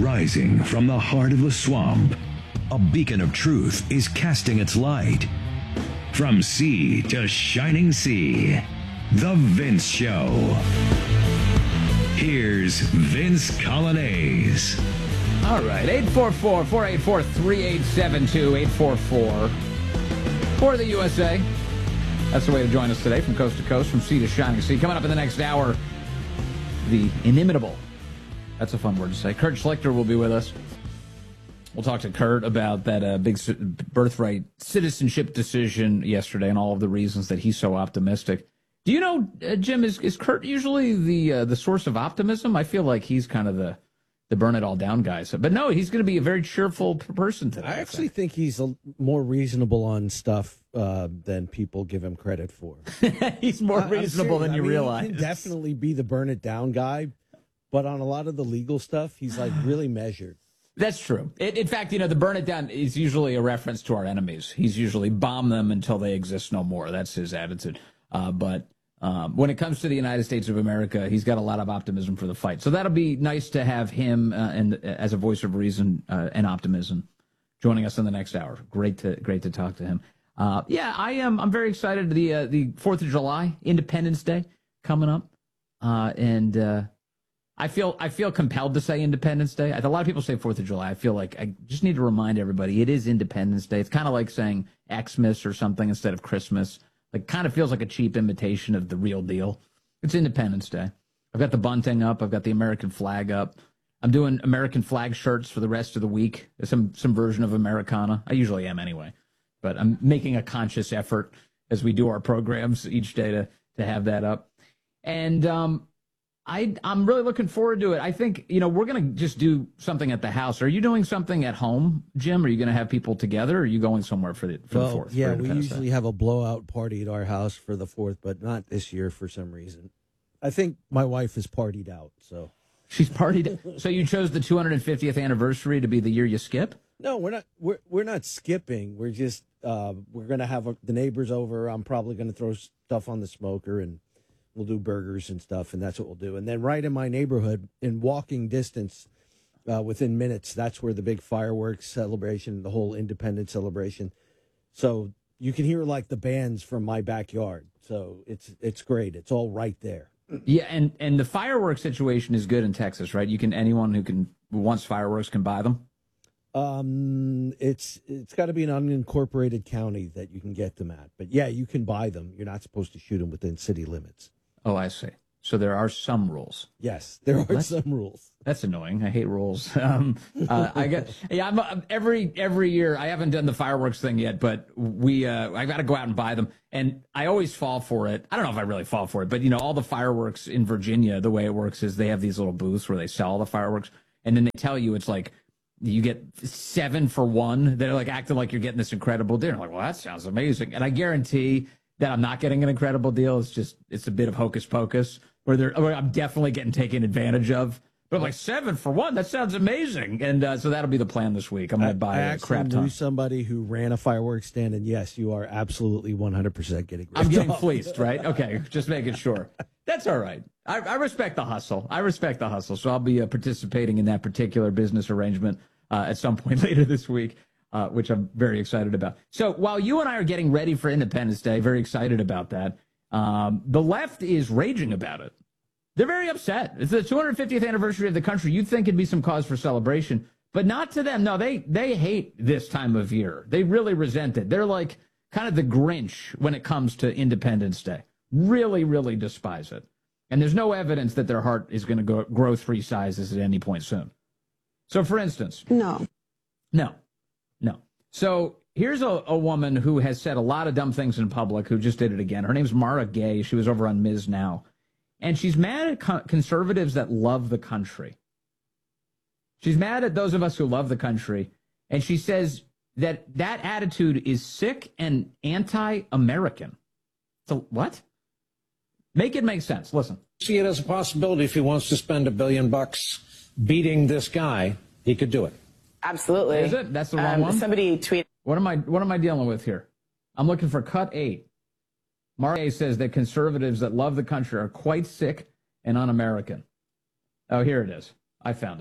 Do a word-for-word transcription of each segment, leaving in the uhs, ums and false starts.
Rising from the heart of the swamp, a beacon of truth is casting its light. From sea to shining sea, The Vince Show. Here's Vince Coglianese. All right, eight four four, four eight four, three eight seven two, eight four four for the U S A. That's the way to join us today from coast to coast, from sea to shining sea. Coming up in the next hour, the inimitable, that's a fun word to say, Kurt Schlichter will be with us. We'll talk to Kurt about that uh, big birthright citizenship decision yesterday and all of the reasons that he's so optimistic. Do you know, uh, Jim, is, is Kurt usually the uh, the source of optimism? I feel like he's kind of the, the burn it all down guy. So, but no, he's going to be a very cheerful person today. I actually I think. think he's a, more reasonable on stuff uh, than people give him credit for. He's more reasonable than I you mean, realize. He can definitely be the burn it down guy, but on a lot of the legal stuff, he's like really measured. That's true. It, in fact, you know, the burn it down is usually a reference to our enemies. He's usually bomb them until they exist no more. That's his attitude. Uh, but um, when it comes to the United States of America, he's got a lot of optimism for the fight. So that'll be nice to have him uh, and uh, as a voice of reason uh, and optimism joining us in the next hour. Great to great to talk to him. Uh, yeah, I am. I'm very excited. The uh, the Fourth of July, Independence Day, coming up, uh, and. Uh, I feel I feel compelled to say Independence Day. A lot of people say Fourth of July. I feel like I just need to remind everybody it is Independence Day. It's kind of like saying Xmas or something instead of Christmas. Like, kind of feels like a cheap imitation of the real deal. It's Independence Day. I've got the bunting up. I've got the American flag up. I'm doing American flag shirts for the rest of the week. Some some version of Americana. I usually am anyway, but I'm making a conscious effort as we do our programs each day to to have that up. And um. I, I'm really looking forward to it. I think, you know, we're going to just do something at the house. Are you doing something at home, Jim? Are you going to have people together, or are you going somewhere for the, for well, the fourth? Yeah, we usually have a blowout party at our house for the fourth, but not this year for some reason. I think my wife is partied out, so. She's partied. So you chose the two hundred fiftieth anniversary to be the year you skip? No, we're not. We're, we're not skipping. We're just, uh, we're going to have a, the neighbors over. I'm probably going to throw stuff on the smoker, and we'll do burgers and stuff, and that's what we'll do. And then right in my neighborhood, in walking distance, uh, within minutes, that's where the big fireworks celebration, the whole independence celebration. So you can hear, like, the bands from my backyard. So it's it's great. It's all right there. Yeah, and, and the fireworks situation is good in Texas, right? You can anyone who can who wants fireworks can buy them? Um, it's it's got to be an unincorporated county that you can get them at. But, yeah, you can buy them. You're not supposed to shoot them within city limits. Oh, I see. So there are some rules. Yes, there are that's, some rules. That's annoying. I hate rules. Um, uh, I get yeah. I'm, I'm, every every year I haven't done the fireworks thing yet, but we uh, I got to go out and buy them, and I always fall for it. I don't know if I really fall for it, but you know, all the fireworks in Virginia, the way it works is they have these little booths where they sell the fireworks, and then they tell you it's like you get seven for one. They're like acting like you're getting this incredible deal. I'm like, well, that sounds amazing, and I guarantee that I'm not getting an incredible deal. It's just, it's a bit of hocus pocus where they're, where I'm definitely getting taken advantage of. But I'm like, seven for one, that sounds amazing. And uh, so that'll be the plan this week. I'm going to buy I a crap ton. I knew somebody who ran a fireworks stand, and yes, you are absolutely one hundred percent getting ripped I'm getting off. fleeced, right? Okay, just making sure. That's all right. I, I respect the hustle. I respect the hustle. So I'll be uh, participating in that particular business arrangement uh, at some point later this week. Uh, which I'm very excited about. So while you and I are getting ready for Independence Day, very excited about that, um, the left is raging about it. They're very upset. It's the two hundred fiftieth anniversary of the country. You'd think it'd be some cause for celebration, but not to them. No, they they hate this time of year. They really resent it. They're like kind of the Grinch when it comes to Independence Day. Really, really despise it. And there's no evidence that their heart is going to go grow three sizes at any point soon. So, for instance. No. No. No. So here's a, a woman who has said a lot of dumb things in public who just did it again. Her name's Mara Gay. She was over on Miz Now. And she's mad at co- conservatives that love the country. She's mad at those of us who love the country. And she says that that attitude is sick and anti-American. So what? Make it make sense. Listen. See it as a possibility if he wants to spend a billion bucks beating this guy, he could do it. Absolutely. Is it? That's the wrong um, one? Somebody tweeted. What am I What am I dealing with here? I'm looking for cut eight. Mara says that conservatives that love the country are quite sick and un-American. Oh, here it is. I found it.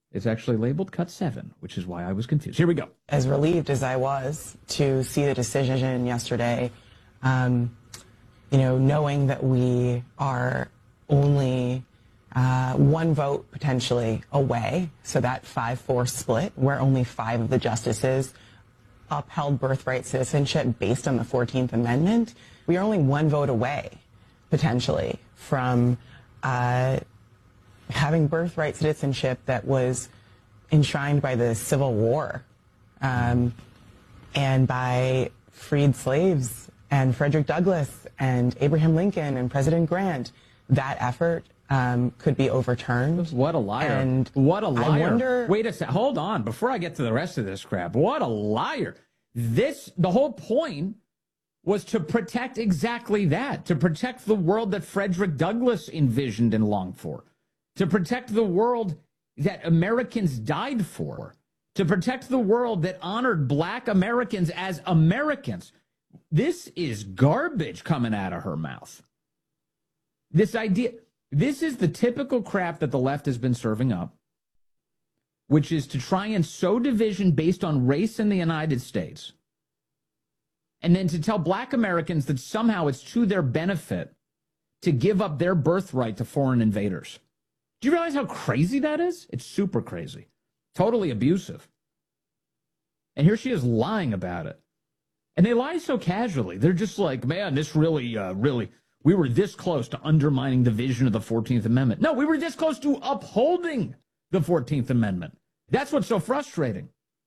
It's actually labeled cut seven, which is why I was confused. Here we go. As relieved as I was to see the decision yesterday, um, you know, knowing that we are only uh, one vote potentially away, so that five four split, where only five of the justices upheld birthright citizenship based on the fourteenth Amendment, we are only one vote away, potentially, from uh, having birthright citizenship that was enshrined by the Civil War um, and by freed slaves and Frederick Douglass and Abraham Lincoln and President Grant. That effort um, could be overturned. What a liar. And what a liar. I wonder... Wait a sec. Hold on. Before I get to the rest of this crap, what a liar. This, the whole point was to protect exactly that, to protect the world that Frederick Douglass envisioned and longed for, to protect the world that Americans died for, to protect the world that honored black Americans as Americans. This is garbage coming out of her mouth. This idea, this is the typical crap that the left has been serving up, which is to try and sow division based on race in the United States, and then to tell black Americans that somehow it's to their benefit to give up their birthright to foreign invaders. Do you realize how crazy that is? It's super crazy. Totally abusive. And here she is lying about it. And they lie so casually. They're just like, man, this really, uh, really, we were this close to undermining the vision of the fourteenth Amendment. No, we were this close to upholding the fourteenth Amendment. That's what's so frustrating.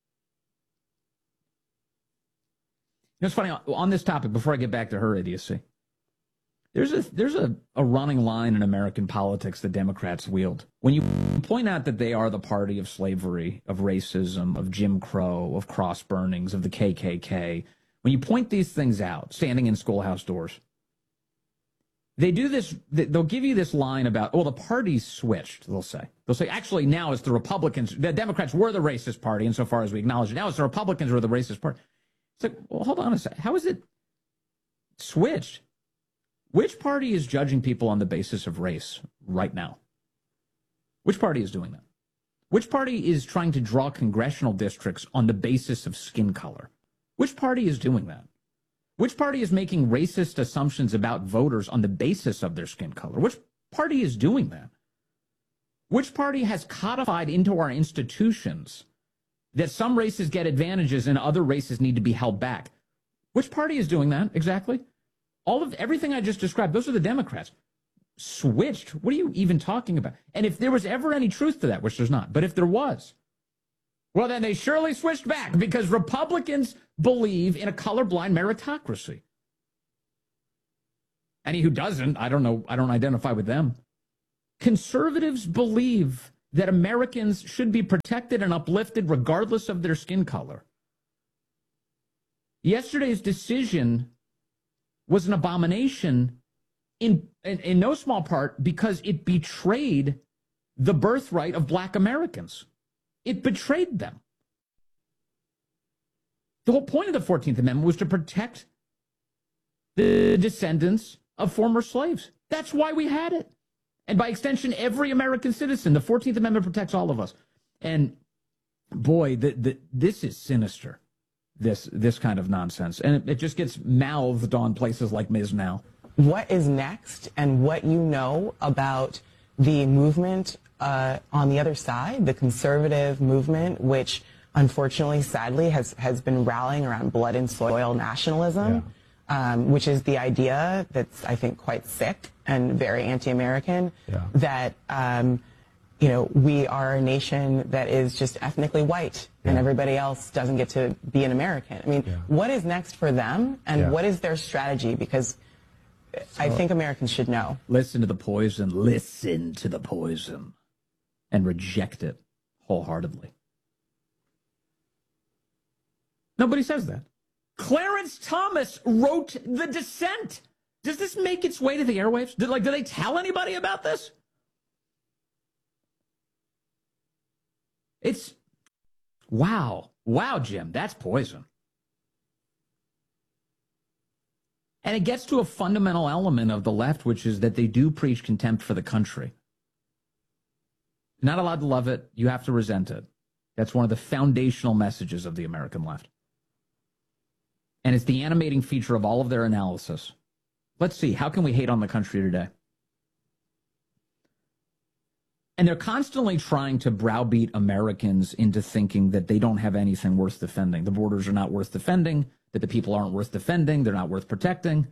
You know, it's funny, on this topic, before I get back to her idiocy, There's a there's a, a running line in American politics the Democrats wield. When you point out that they are the party of slavery, of racism, of Jim Crow, of cross burnings, of the K K K, when you point these things out, standing in schoolhouse doors, they do this, they'll give you this line about, well, the party's switched, they'll say. They'll say, actually, now it's the Republicans. The Democrats were the racist party, insofar as we acknowledge it. Now it's the Republicans who are the racist party. It's like, well, hold on a second. How is it switched? Which party is judging people on the basis of race right now? Which party is doing that? Which party is trying to draw congressional districts on the basis of skin color? Which party is doing that? Which party is making racist assumptions about voters on the basis of their skin color? Which party is doing that? Which party has codified into our institutions that some races get advantages and other races need to be held back? Which party is doing that exactly? All of everything I just described, those are the Democrats. Switched? What are you even talking about? And if there was ever any truth to that, which there's not, but if there was, well, then they surely switched back, because Republicans believe in a colorblind meritocracy. Any who doesn't, I don't know, I don't identify with them. Conservatives believe that Americans should be protected and uplifted regardless of their skin color. Yesterday's decision was an abomination in, in, in no small part because it betrayed the birthright of black Americans. It betrayed them. The whole point of the fourteenth Amendment was to protect the descendants of former slaves. That's why we had it. And by extension, every American citizen. The fourteenth Amendment protects all of us. And boy, the, the, this is sinister, this this kind of nonsense. And it, it just gets mouthed on places like Miz Now. What is next, and what you know about the movement uh, on the other side, the conservative movement, which unfortunately, sadly, has, has been rallying around blood and soil nationalism, yeah. um, which is the idea that's, I think, quite sick and very anti-American, yeah. that, um, you know, we are a nation that is just ethnically white, yeah. and everybody else doesn't get to be an American. I mean, yeah. what is next for them, and yeah. what is their strategy? Because so, I think Americans should know. Listen to the poison, listen to the poison, and reject it wholeheartedly. Nobody says that. Clarence Thomas wrote The Dissent. Does this make its way to the airwaves? Did, like, do they tell anybody about this? It's, wow. Wow, Jim, that's poison. And it gets to a fundamental element of the left, which is that they do preach contempt for the country. You're not allowed to love it. You have to resent it. That's one of the foundational messages of the American left. And it's the animating feature of all of their analysis. Let's see, how can we hate on the country today? And they're constantly trying to browbeat Americans into thinking that they don't have anything worth defending. The borders are not worth defending, that the people aren't worth defending, they're not worth protecting.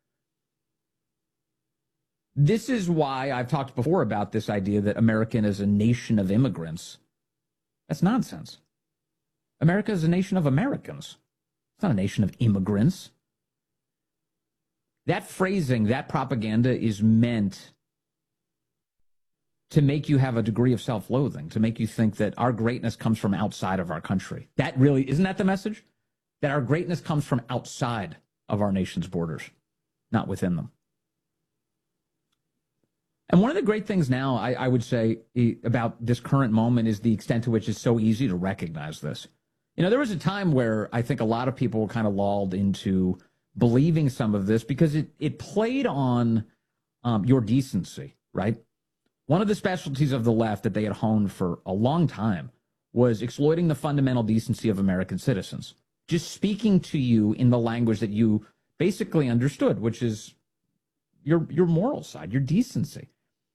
This is why I've talked before about this idea that America is a nation of immigrants. That's nonsense. America is a nation of Americans. It's not a nation of immigrants. That phrasing, that propaganda is meant to make you have a degree of self-loathing, to make you think that our greatness comes from outside of our country. That really, isn't that the message? That our greatness comes from outside of our nation's borders, not within them. And one of the great things now, I, I would say, about this current moment is the extent to which it's so easy to recognize this. You know, there was a time where I think a lot of people were kind of lulled into believing some of this because it, it played on um, your decency, right? One of the specialties of the left that they had honed for a long time was exploiting the fundamental decency of American citizens. Just speaking to you in the language that you basically understood, which is your your moral side, your decency.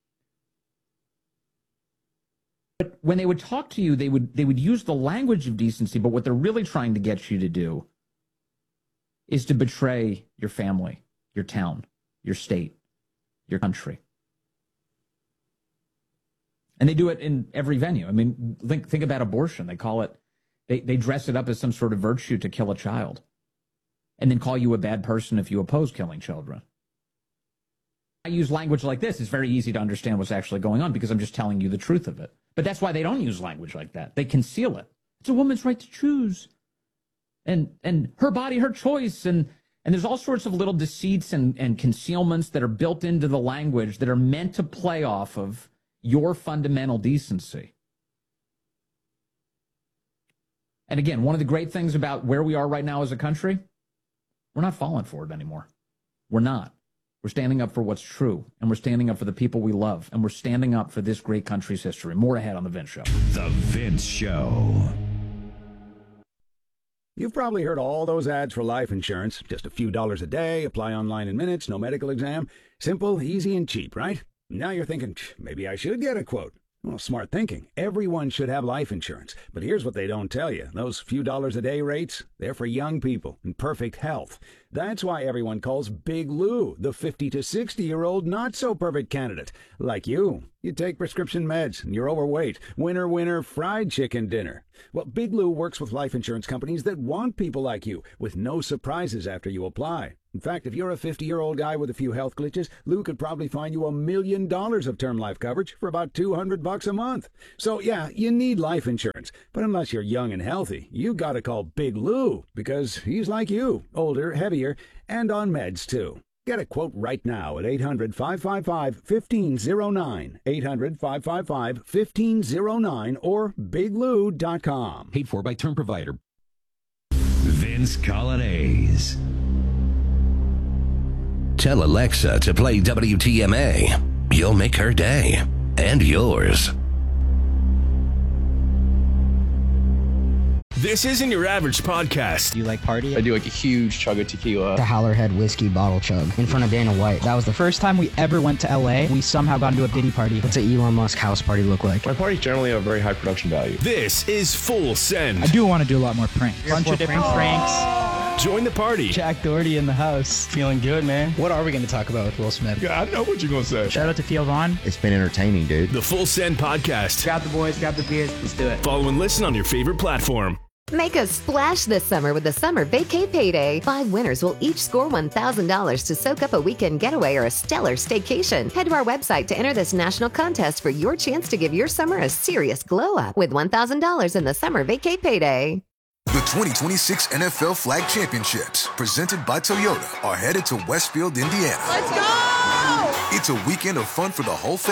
But when they would talk to you, they would they would use the language of decency, but what they're really trying to get you to do is to betray your family, your town, your state, your country. And they do it in every venue. I mean, think think about abortion. They call it, they, they dress it up as some sort of virtue to kill a child and then call you a bad person if you oppose killing children. I use language like this. It's very easy to understand what's actually going on because I'm just telling you the truth of it. But that's why they don't use language like that. They conceal it. It's a woman's right to choose. And and her body, her choice. And, and there's all sorts of little deceits and, and concealments that are built into the language that are meant to play off of your fundamental decency. And again, one of the great things about where we are right now as a country, we're not falling for it anymore. We're not. We're standing up for what's true, and we're standing up for the people we love, and we're standing up for this great country's history. More ahead on The Vince Show. The Vince Show. You've probably heard all those ads for life insurance. Just a few dollars a day, apply online in minutes, no medical exam. Simple, easy, and cheap, right? Now you're thinking, maybe I should get a quote. Well, smart thinking. Everyone should have life insurance. But here's what they don't tell you. Those few dollars a day rates, they're for young people in perfect health. That's why everyone calls Big Lou the fifty to sixty-year-old not-so-perfect candidate. Like you. You take prescription meds and you're overweight. Winner, winner, fried chicken dinner. Well, Big Lou works with life insurance companies that want people like you, with no surprises after you apply. In fact, if you're a fifty-year-old guy with a few health glitches, Lou could probably find you a million dollars of term life coverage for about two hundred bucks a month. So yeah, you need life insurance. But unless you're young and healthy, you gotta call Big Lou, because he's like you, older, heavier, and on meds too. Get a quote right now at eight hundred, five five five, one five zero nine, eight hundred, five five five, one five zero nine, or big lou dot com. Paid for by term provider. Vince Colonnese. Tell Alexa to play W T M A. You'll make her day. And yours. This isn't your average podcast. Do you like party? I do like a huge chug of tequila. The Howlerhead whiskey bottle chug in front of Dana White. That was the first time we ever went to L A. We somehow got into a Diddy party. What's an Elon Musk house party look like? My parties generally have very high production value. This is Full Send. I do want to do a lot more pranks. A bunch of different pranks. Join the party. Jack Doherty in the house. Feeling good, man. What are we going to talk about with Will Smith? Yeah, I know what you're going to say. Shout out to Theo Vaughn. It's been entertaining, dude. The Full Send podcast. Grab the boys, grab the beers. Let's do it. Follow and listen on your favorite platform. Make a splash this summer with the Summer Vacay Payday. Five winners will each score one thousand dollars to soak up a weekend getaway or a stellar staycation. Head to our website to enter this national contest for your chance to give your summer a serious glow up with one thousand dollars in the Summer Vacay Payday. The twenty twenty-six N F L Flag Championships, presented by Toyota, are headed to Westfield, Indiana. Let's go! It's a weekend of fun for the whole family.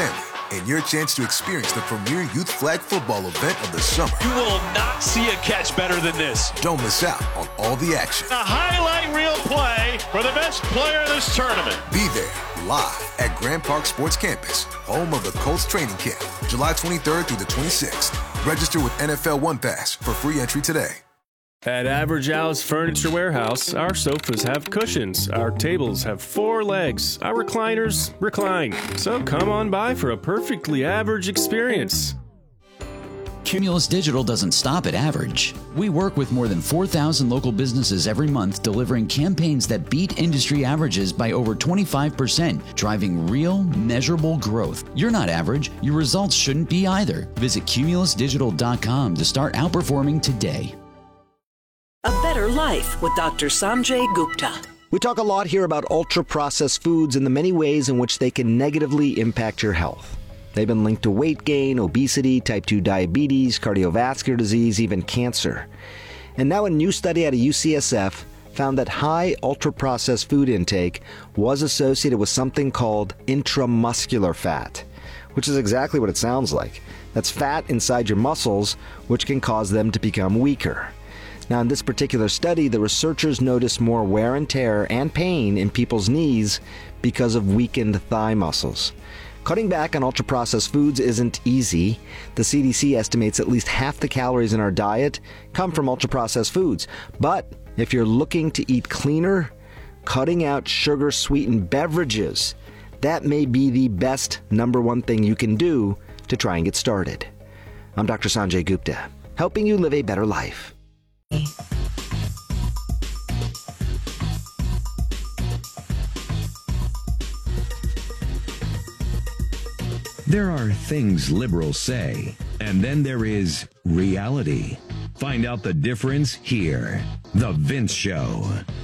and your chance to experience the premier youth flag football event of the summer. You will not see a catch better than this. Don't miss out on all the action. A highlight reel play for the best player in this tournament. Be there live at Grand Park Sports Campus, home of the Colts training camp, July twenty-third through the twenty-sixth. Register with N F L One Pass for free entry today. At Average Al's Furniture Warehouse, our sofas have cushions, our tables have four legs, our recliners recline. So come on by for a perfectly average experience. Cumulus Digital doesn't stop at average. We work with more than four thousand local businesses every month, delivering campaigns that beat industry averages by over twenty-five percent, driving real, measurable growth. You're not average. Your results shouldn't be either. Visit cumulus digital dot com to start outperforming today. A Better Life with Doctor Sanjay Gupta. We talk a lot here about ultra-processed foods and the many ways in which they can negatively impact your health. They've been linked to weight gain, obesity, type two diabetes, cardiovascular disease, even cancer. And now a new study out of U C S F found that high ultra-processed food intake was associated with something called intramuscular fat, which is exactly what it sounds like. That's fat inside your muscles, which can cause them to become weaker. Now, in this particular study, the researchers noticed more wear and tear and pain in people's knees because of weakened thigh muscles. Cutting back on ultra-processed foods isn't easy. The C D C estimates at least half the calories in our diet come from ultra-processed foods. But if you're looking to eat cleaner, cutting out sugar-sweetened beverages, that may be the best number one thing you can do to try and get started. I'm Doctor Sanjay Gupta, helping you live a better life. There are things liberals say, and then there is reality. Find out the difference here. The Vince Show.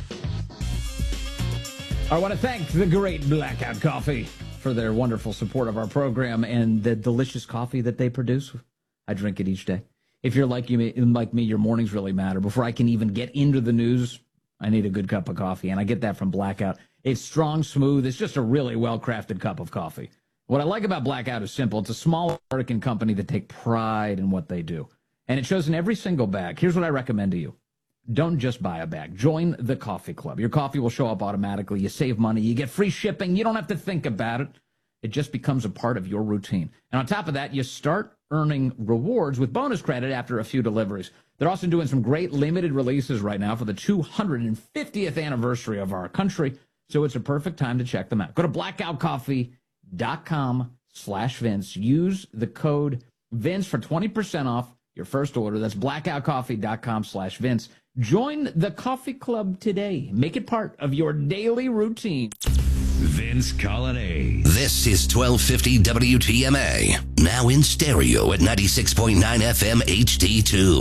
I want to thank the great Blackout Coffee for their wonderful support of our program and the delicious coffee that they produce. I drink it each day. If you're like you, like me, your mornings really matter. Before I can even get into the news, I need a good cup of coffee, and I get that from Blackout. It's strong, smooth. It's just a really well-crafted cup of coffee. What I like about Blackout is simple. It's a small American company that take pride in what they do, and it shows in every single bag. Here's what I recommend to you. Don't just buy a bag. Join the coffee club. Your coffee will show up automatically. You save money. You get free shipping. You don't have to think about it. It just becomes a part of your routine. And on top of that, you start earning rewards with bonus credit after a few deliveries. They're also doing some great limited releases right now for the two hundred fiftieth anniversary of our country, so it's a perfect time to check them out. Go to blackout coffee dot com slash Vince. Use the code Vince for twenty percent off your first order. That's blackout coffee dot com slash Vince. Join the coffee club today. Make it part of your daily routine. Vince Colonnade. This is twelve fifty W T M A. Now in stereo at ninety-six point nine F M H D two.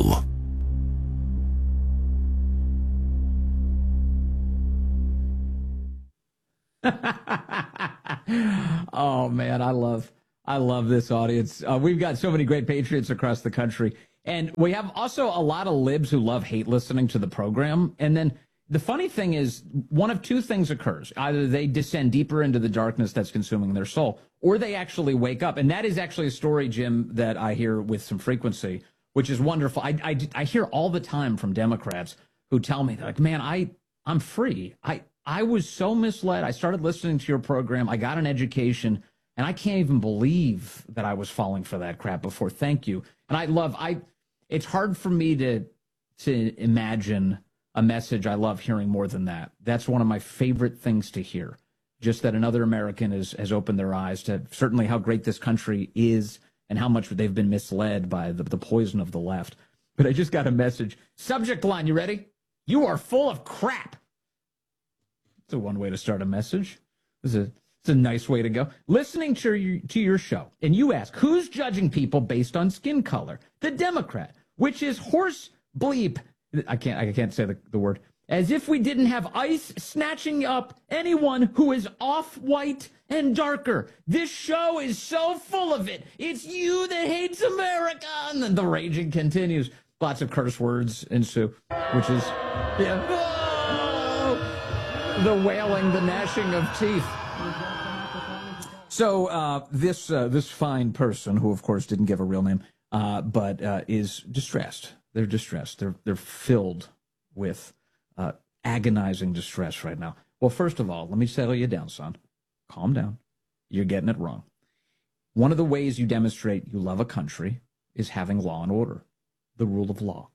Oh man, I love I love this audience. Uh, we've got so many great patriots across the country, and we have also a lot of libs who love hate listening to the program. And then the funny thing is, one of two things occurs: either they descend deeper into the darkness that's consuming their soul, or they actually wake up. And that is actually a story, Jim, that I hear with some frequency, which is wonderful. I I, I hear all the time from Democrats who tell me, they're like, man, I I'm free. I. I was so misled. I started listening to your program. I got an education, and I can't even believe that I was falling for that crap before. Thank you. And I love, I, it's hard for me to, to imagine a message I love hearing more than that. That's one of my favorite things to hear. Just that another American has, has opened their eyes to certainly how great this country is and how much they've been misled by the, the poison of the left. But I just got a message. Subject line, you ready? You are full of crap. It's a one way to start a message. It's a, it's a nice way to go. Listening to your, to your show, and you ask, who's judging people based on skin color? The Democrat, which is horse bleep. I can't I can't say the, the word. As if we didn't have ICE snatching up anyone who is off-white and darker. This show is so full of it. It's you that hates America. And then the raging continues. Lots of curse words ensue, which is... yeah. The wailing, the gnashing of teeth. So uh, this uh, this fine person, who of course didn't give a real name, uh, but uh, is distressed. They're distressed. They're they're filled with uh, agonizing distress right now. Well, first of all, let me settle you down, son. Calm down. You're getting it wrong. One of the ways you demonstrate you love a country is having law and order, the rule of law.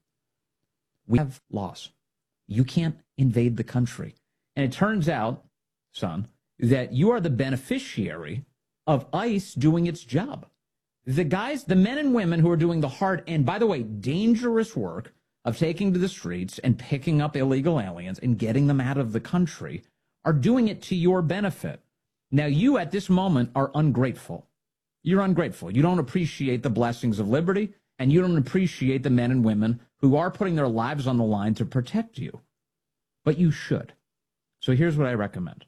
We have laws. You can't invade the country. And it turns out, son, that you are the beneficiary of ICE doing its job. The guys, the men and women who are doing the hard and, by the way, dangerous work of taking to the streets and picking up illegal aliens and getting them out of the country are doing it to your benefit. Now, you at this moment are ungrateful. You're ungrateful. You don't appreciate the blessings of liberty, and you don't appreciate the men and women who are putting their lives on the line to protect you. But you should. So here's what I recommend.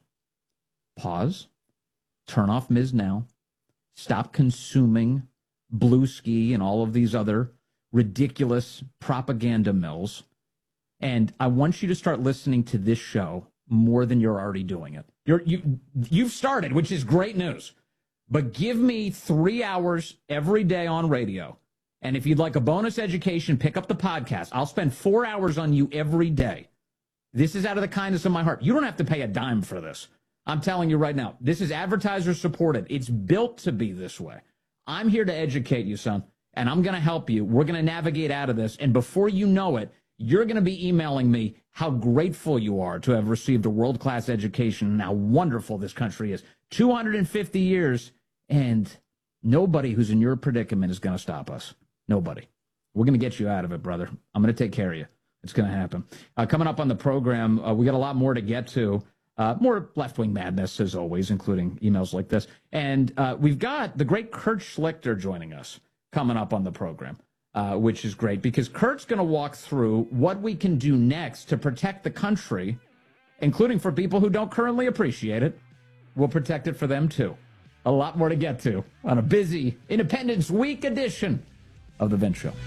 Pause. Turn off Miz Now. Stop consuming Blue Ski and all of these other ridiculous propaganda mills. And I want you to start listening to this show more than you're already doing it. You're, you, you've started, which is great news. But give me three hours every day on radio. And if you'd like a bonus education, pick up the podcast. I'll spend four hours on you every day. This is out of the kindness of my heart. You don't have to pay a dime for this. I'm telling you right now, this is advertiser supported. It's built to be this way. I'm here to educate you, son, and I'm going to help you. We're going to navigate out of this. And before you know it, you're going to be emailing me how grateful you are to have received a world-class education and how wonderful this country is. two hundred fifty years, and nobody who's in your predicament is going to stop us. Nobody. We're going to get you out of it, brother. I'm going to take care of you. It's going to happen. Uh, coming up on the program, uh, we got a lot more to get to. Uh, more left-wing madness, as always, including emails like this. And uh, we've got the great Kurt Schlichter joining us coming up on the program, uh, which is great because Kurt's going to walk through what we can do next to protect the country, including for people who don't currently appreciate it. We'll protect it for them, too. A lot more to get to on a busy Independence Week edition of The Vince Show.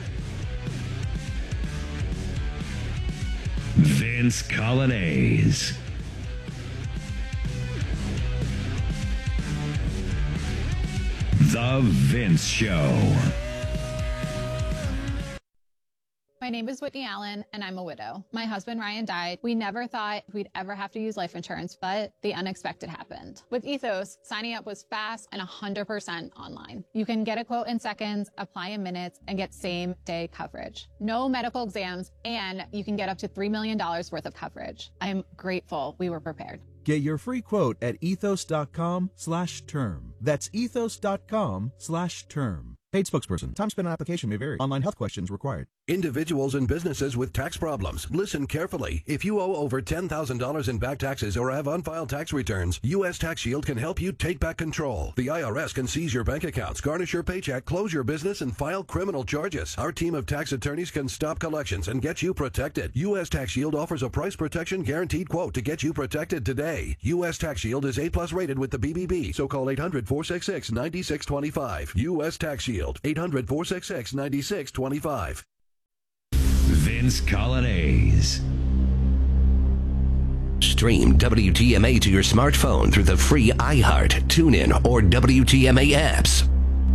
Vince Coglianese. The Vince Show. My name is Whitney Allen, and I'm a widow. My husband, Ryan, died. We never thought we'd ever have to use life insurance, but the unexpected happened. With Ethos, signing up was fast and one hundred percent online. You can get a quote in seconds, apply in minutes, and get same-day coverage. No medical exams, and you can get up to three million dollars worth of coverage. I'm grateful we were prepared. Get your free quote at ethos.com slash term. That's ethos.com slash term. Paid spokesperson. Time spent on application may vary. Online health questions required. Individuals and businesses with tax problems, listen carefully. If you owe over ten thousand dollars in back taxes or have unfiled tax returns, U S Tax Shield can help you take back control. The I R S can seize your bank accounts, garnish your paycheck, close your business, and file criminal charges. Our team of tax attorneys can stop collections and get you protected. U S Tax Shield offers a price protection guaranteed quote to get you protected today. U S Tax Shield is A plus rated with the B B B, so call eight hundred, four six six, nine six two five. U S Tax Shield, eight hundred, four six six, nine six two five. Vince Coglianese. Stream W T M A to your smartphone through the free iHeart, TuneIn, or W T M A apps.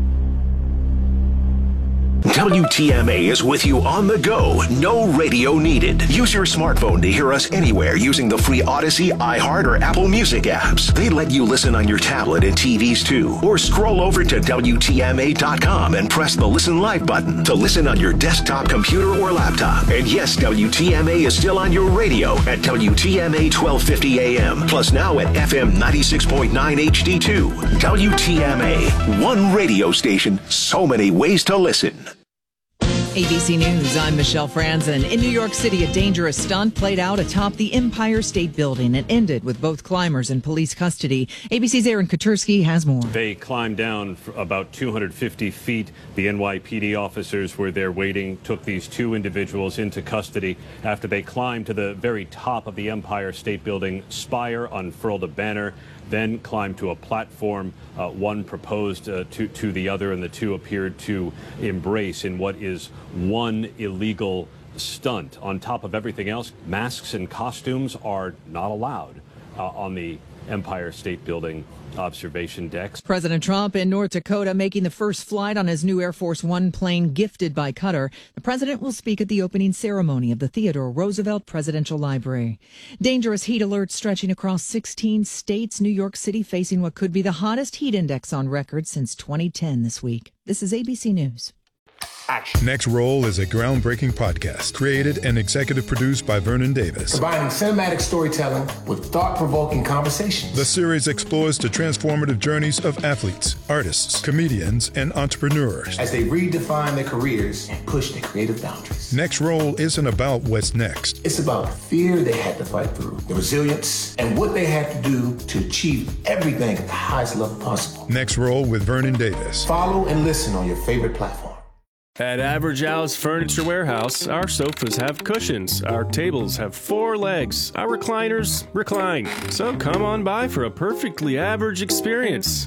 W T M A is with you on the go. No radio needed. Use your smartphone to hear us anywhere using the free Odyssey, iHeart, or Apple Music apps. They let you listen on your tablet and T Vs too. Or scroll over to W T M A dot com and press the Listen Live button to listen on your desktop, computer, or laptop. And yes, W T M A is still on your radio at W T M A twelve fifty A M. Plus now at F M ninety-six point nine H D two. W T M A. One radio station, so many ways to listen. A B C News, I'm Michelle Franzen. In New York City, a dangerous stunt played out atop the Empire State Building and ended with both climbers in police custody. A B C's Aaron Katursky has more. They climbed down for about two hundred fifty feet. The N Y P D officers were there waiting, took these two individuals into custody after they climbed to the very top of the Empire State Building spire, unfurled a banner, then climbed to a platform. Uh, one proposed uh, to, to the other, and the two appeared to embrace in what is one illegal stunt. On top of everything else, masks and costumes are not allowed uh, on the Empire State Building observation decks. President Trump in North Dakota making the first flight on his new Air Force One plane gifted by Qatar. The president will speak at the opening ceremony of the Theodore Roosevelt Presidential Library. Dangerous heat alerts stretching across sixteen states. New York City facing what could be the hottest heat index on record since twenty ten this week. This is A B C News. Action. Next Roll is a groundbreaking podcast created and executive produced by Vernon Davis. Combining cinematic storytelling with thought-provoking conversations. The series explores the transformative journeys of athletes, artists, comedians, and entrepreneurs as they redefine their careers and push their creative boundaries. Next Roll isn't about what's next. It's about the fear they had to fight through, the resilience, and what they had to do to achieve everything at the highest level possible. Next Roll with Vernon Davis. Follow and listen on your favorite platform. At Average Al's Furniture Warehouse, our sofas have cushions, our tables have four legs, our recliners recline. So come on by for a perfectly average experience.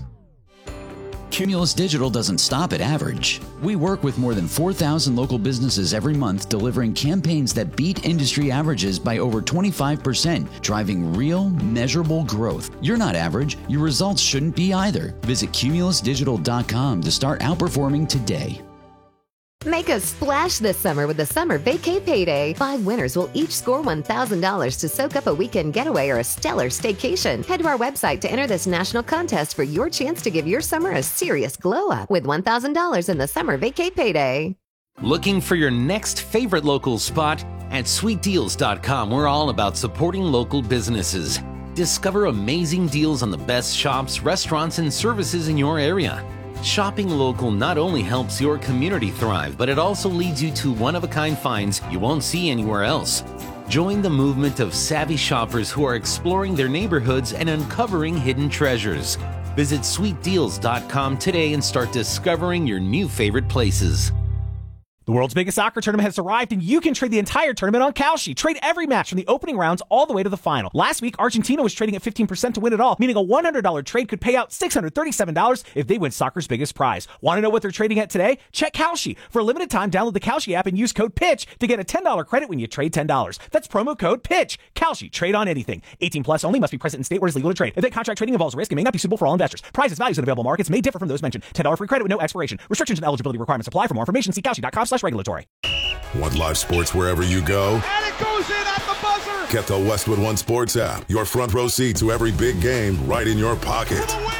Cumulus Digital doesn't stop at average. We work with more than four thousand local businesses every month, delivering campaigns that beat industry averages by over twenty-five percent, driving real, measurable growth. You're not average. Your results shouldn't be either. Visit cumulus digital dot com to start outperforming today. Make a splash this summer with the Summer Vacay Payday. Five winners will each score one thousand dollars to soak up a weekend getaway or a stellar staycation. Head to our website to enter this national contest for your chance to give your summer a serious glow up with one thousand dollars in the Summer Vacay Payday. Looking for your next favorite local spot? At sweet deals dot com, we're all about supporting local businesses. Discover amazing deals on the best shops, restaurants, and services in your area. Shopping local not only helps your community thrive, but it also leads you to one-of-a-kind finds you won't see anywhere else. Join the movement of savvy shoppers who are exploring their neighborhoods and uncovering hidden treasures. Visit sweet deals dot com today and start discovering your new favorite places. The world's biggest soccer tournament has arrived, and you can trade the entire tournament on Kalshi. Trade every match from the opening rounds all the way to the final. Last week, Argentina was trading at fifteen percent to win it all, meaning a one hundred dollars trade could pay out six hundred thirty-seven dollars if they win soccer's biggest prize. Want to know what they're trading at today? Check Kalshi. For a limited time, download the Kalshi app and use code PITCH to get a ten dollars credit when you trade ten dollars. That's promo code PITCH. Kalshi. Trade on anything. eighteen plus only. Must be present in state where it's legal to trade. If that contract trading involves risk, it may not be suitable for all investors. Prices, values, and available markets may differ from those mentioned. ten dollars free credit with no expiration. Restrictions and eligibility requirements apply. For more information, see kalshi dot com slash regulatory. Want live sports wherever you go? And it goes in at the buzzer! Get the Westwood One Sports app. Your front row seat to every big game right in your pocket. For the win!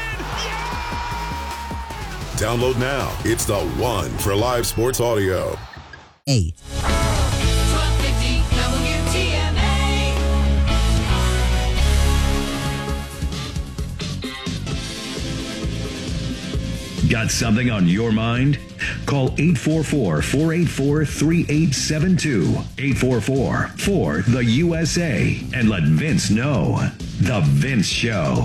Yeah! Download now. It's the one for live sports audio. Eight. Got something on your mind? Call eight four four, four eight four, three eight seven two, eight four four, four, the U S A, and let Vince know. The Vince Show.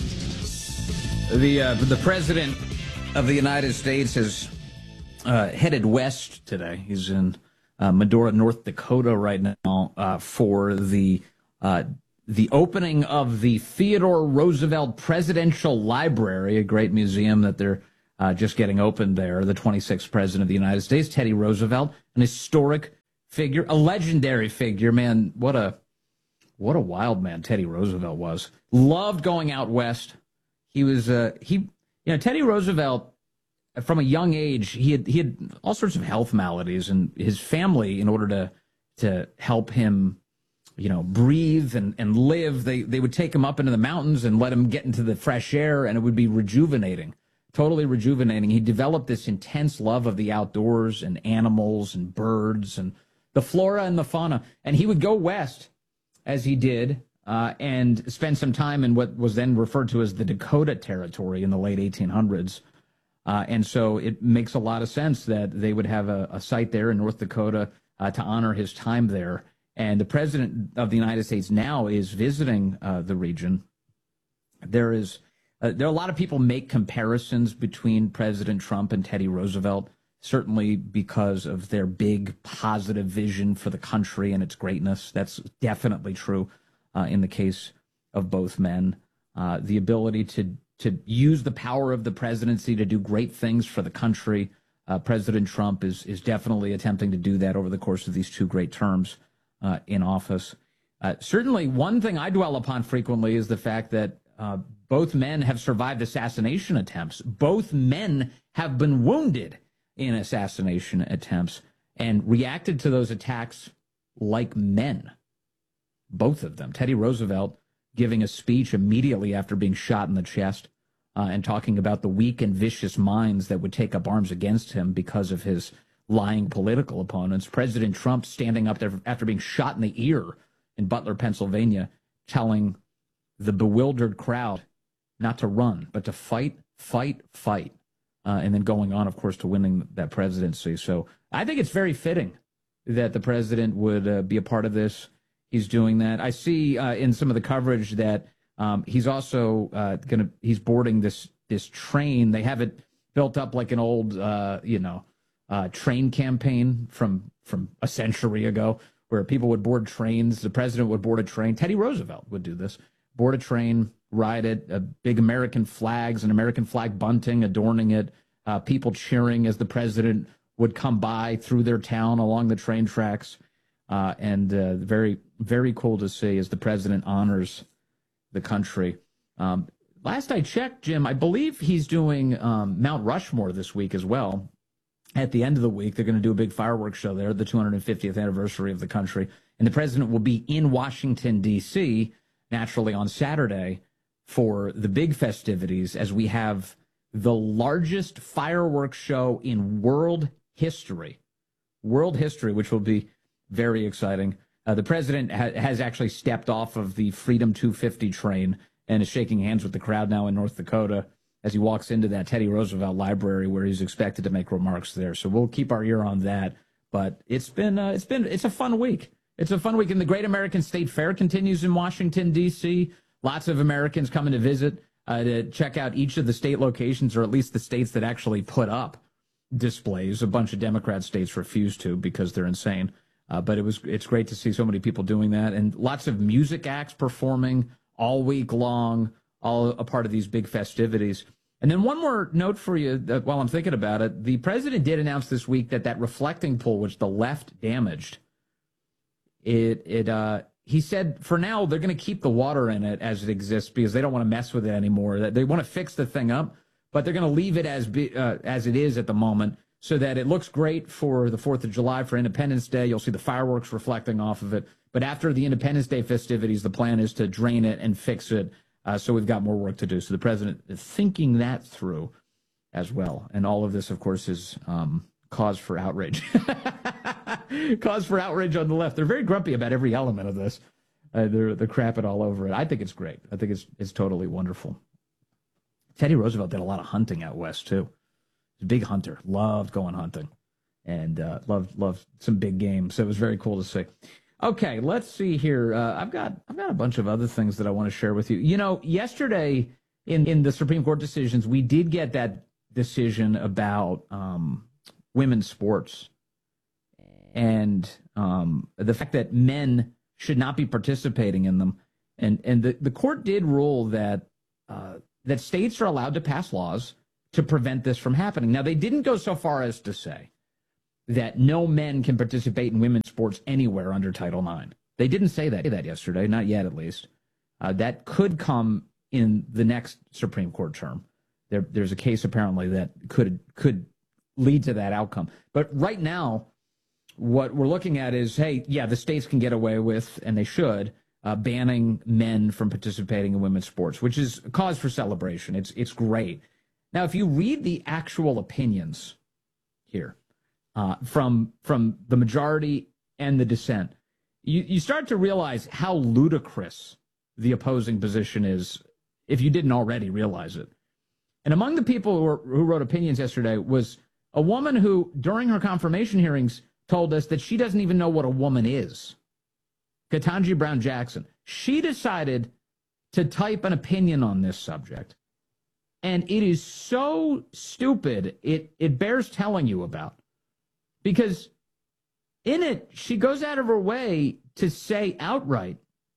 The, uh, the President of the United States has uh, headed west today. He's in uh, Medora, North Dakota right now uh, for the uh, the opening of the Theodore Roosevelt Presidential Library, a great museum that they're Uh, just getting opened there. The twenty-sixth president of the United States, Teddy Roosevelt, an historic figure, a legendary figure. Man, what a what a wild man Teddy Roosevelt was. Loved going out west. He was uh, he you know Teddy Roosevelt from a young age. He had he had all sorts of health maladies, and his family, in order to to help him, you know, breathe and and live, they they would take him up into the mountains and let him get into the fresh air, and it would be rejuvenating. Totally rejuvenating. He developed this intense love of the outdoors and animals and birds and the flora and the fauna. And he would go west, as he did, uh, and spend some time in what was then referred to as the Dakota Territory in the late eighteen hundreds. Uh, and so it makes a lot of sense that they would have a, a site there in North Dakota uh, to honor his time there. And the President of the United States now is visiting uh, the region. There is... Uh, there are a lot of people make comparisons between President Trump and Teddy Roosevelt, certainly because of their big positive vision for the country and its greatness. That's definitely true uh, in the case of both men. Uh, the ability to to use the power of the presidency to do great things for the country. Uh, President Trump is is definitely attempting to do that over the course of these two great terms uh, in office. Uh, certainly, one thing I dwell upon frequently is the fact that Uh, both men have survived assassination attempts. Both men have been wounded in assassination attempts and reacted to those attacks like men. Both of them. Teddy Roosevelt giving a speech immediately after being shot in the chest uh, and talking about the weak and vicious minds that would take up arms against him because of his lying political opponents. President Trump standing up there after being shot in the ear in Butler, Pennsylvania, telling the bewildered crowd not to run, but to fight, fight, fight. Uh, and then going on, of course, to winning that presidency. So I think it's very fitting that the president would uh, be a part of this. He's doing that. I see uh, in some of the coverage that um, he's also uh, going to, he's boarding this this train. They have it built up like an old, uh, you know, uh, train campaign from from a century ago, where people would board trains. The president would board a train. Teddy Roosevelt would do this. Board a train, ride it, uh, big American flags and American flag bunting adorning it, uh, people cheering as the president would come by through their town along the train tracks. Uh, and uh, very, very cool to see as the president honors the country. Um, last I checked, Jim, I believe he's doing um, Mount Rushmore this week as well. At the end of the week, they're going to do a big fireworks show there, the two hundred fiftieth anniversary of the country. And the president will be in Washington, D C, naturally on Saturday for the big festivities, as we have the largest fireworks show in world history. World history, which will be very exciting. Uh, the president ha- has actually stepped off of the Freedom two fifty train and is shaking hands with the crowd now in North Dakota as he walks into that Teddy Roosevelt library where he's expected to make remarks there. So we'll keep our ear on that. But it's been, uh, it's been, it's a fun week. It's a fun week. And the Great American State Fair continues in Washington, D C. Lots of Americans coming to visit uh, to check out each of the state locations, or at least the states that actually put up displays. A bunch of Democrat states refuse to because they're insane. Uh, but it was it's great to see so many people doing that, and lots of music acts performing all week long, all a part of these big festivities. And then one more note for you that while I'm thinking about it, the president did announce this week that that reflecting pool, which the left damaged, it it uh, he said for now they're going to keep the water in it as it exists because they don't want to mess with it anymore. That they want to fix the thing up, but they're going to leave it as be, uh, as it is at the moment, so that it looks great for the fourth of July, for Independence Day. You'll see the fireworks reflecting off of it. But after the Independence Day festivities, the plan is to drain it and fix it. Uh, so we've got more work to do. So the president is thinking that through as well. And all of this, of course, is um, cause for outrage. Cause for outrage on the left. They're very grumpy about every element of this. Uh, they're, they're crapping all over it. I think it's great. I think it's it's totally wonderful. Teddy Roosevelt did a lot of hunting out west, too. A big hunter, loved going hunting, and uh, loved loved some big game. So it was very cool to see. Okay, let's see here. Uh, I've got I've got a bunch of other things that I want to share with you. You know, yesterday in in the Supreme Court decisions, we did get that decision about um, women's sports and um, the fact that men should not be participating in them. And and the, the court did rule that uh, that states are allowed to pass laws to prevent this from happening. Now, they didn't go so far as to say that no men can participate in women's sports anywhere under Title nine. They didn't say that, that yesterday, not yet at least. Uh, that could come in the next Supreme Court term. There, there's a case apparently that could could lead to that outcome. But right now, what we're looking at is, hey, yeah, the states can get away with, and they should, uh, banning men from participating in women's sports, which is a cause for celebration. It's it's great. Now, if you read the actual opinions here uh, from from the majority and the dissent, you, you start to realize how ludicrous the opposing position is, if you didn't already realize it. And among the people who, were, who wrote opinions yesterday was a woman who, during her confirmation hearings, told us that she doesn't even know what a woman is. Ketanji Brown Jackson. She decided to type an opinion on this subject. And it is so stupid, it, it bears telling you about. Because in it, she goes out of her way to say outright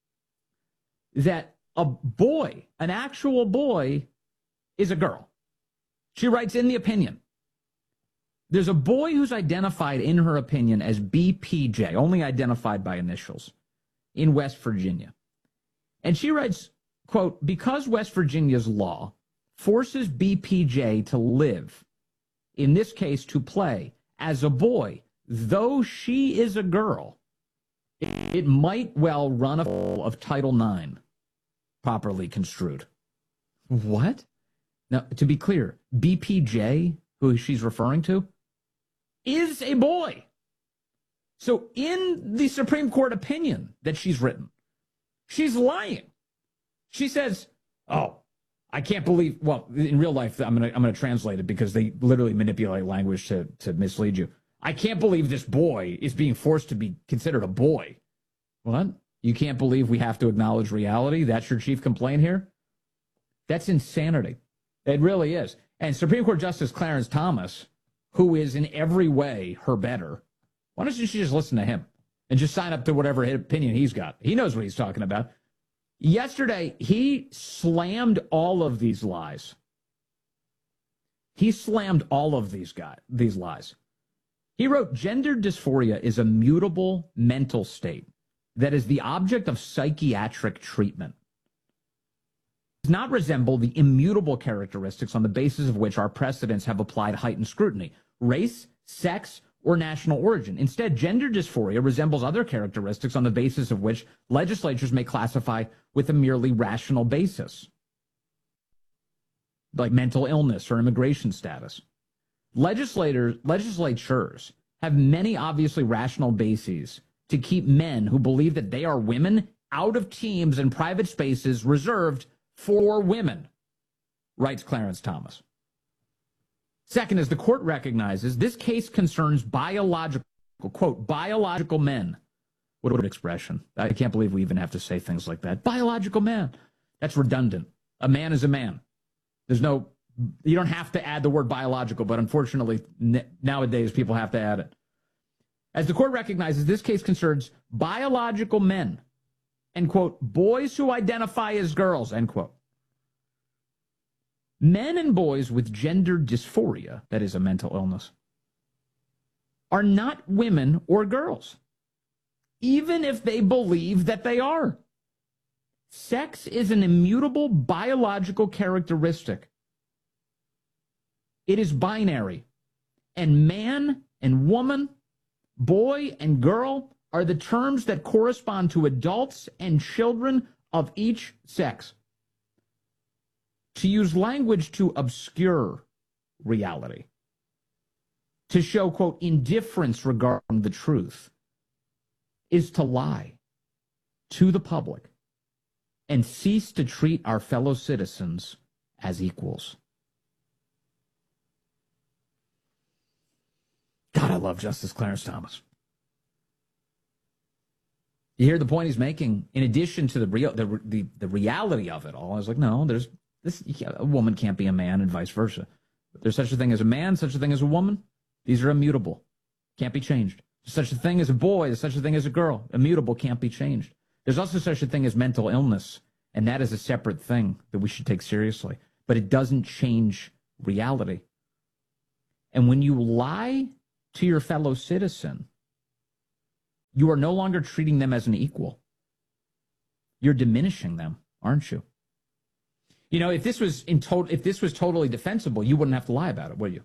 that a boy, an actual boy, is a girl. She writes in the opinion, there's a boy who's identified in her opinion as B P J, only identified by initials, in West Virginia. And she writes, quote, because West Virginia's law forces B P J to live, in this case to play, as a boy, though she is a girl, it might well run afoul of Title nine, properly construed. What? Now, to be clear, B P J, who she's referring to, is a boy. So in the Supreme Court opinion that she's written, she's lying. She says, oh, I can't believe, well, in real life, I'm going to I'm going to translate it because they literally manipulate language to, to mislead you. I can't believe this boy is being forced to be considered a boy. What? You can't believe we have to acknowledge reality? That's your chief complaint here? That's insanity. It really is. And Supreme Court Justice Clarence Thomas, who is in every way her better, why don't you just listen to him and just sign up to whatever opinion he's got? He knows what he's talking about. Yesterday, he slammed all of these lies. He slammed all of these guys, these lies. He wrote, gender dysphoria is a mutable mental state that is the object of psychiatric treatment. It does not resemble the immutable characteristics on the basis of which our precedents have applied heightened scrutiny, race, sex, or national origin. Instead, gender dysphoria resembles other characteristics on the basis of which legislatures may classify with a merely rational basis, like mental illness or immigration status. Legislators, legislatures have many obviously rational bases to keep men who believe that they are women out of teams and private spaces reserved for women, writes Clarence Thomas. Second, as the court recognizes, this case concerns biological, quote, biological men. What an expression. I can't believe we even have to say things like that. Biological men. That's redundant. A man is a man. There's no, you don't have to add the word biological, but unfortunately, n- nowadays people have to add it. As the court recognizes, this case concerns biological men, and, quote, boys who identify as girls, end quote. Men and boys with gender dysphoria, that is a mental illness, are not women or girls, even if they believe that they are. Sex is an immutable biological characteristic. It is binary, and man and woman, boy and girl are the terms that correspond to adults and children of each sex. To use language to obscure reality, to show, quote, indifference regarding the truth, is to lie to the public and cease to treat our fellow citizens as equals. God, I love Justice Clarence Thomas. You hear the point he's making? In addition to the real, the, the, the reality of it all, I was like, no, there's this. A woman can't be a man and vice versa. There's such a thing as a man, such a thing as a woman. These are immutable. Can't be changed. There's such a thing as a boy. There's such a thing as a girl. Immutable, can't be changed. There's also such a thing as mental illness, and that is a separate thing that we should take seriously. But it doesn't change reality. And when you lie to your fellow citizen, you are no longer treating them as an equal. You're diminishing them, aren't you? You know, if this was in to- if this was totally defensible, you wouldn't have to lie about it, would you?